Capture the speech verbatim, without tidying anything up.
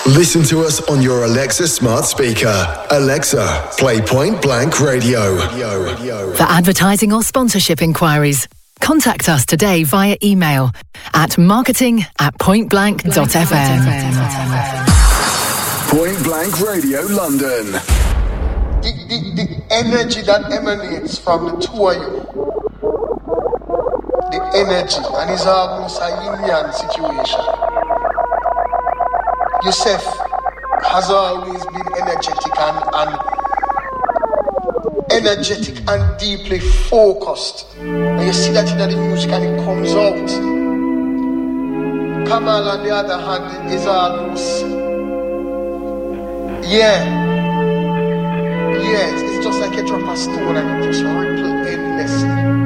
Listen to us on your Alexa smart speaker. Alexa, play Point Blank Radio. For advertising or sponsorship inquiries, contact us today via email at marketing at pointblank.fm. Point Blank Radio London. The, the, the energy that emanates from the two of you, the energy, and it's almost a yin-yang situation. Yusuf has always been energetic and, and energetic and deeply focused. And you see that in the music and it comes out. Kamal, on the other hand, is almost, yeah, yeah, it's, it's just like a drop of stone and it just ripple endlessly.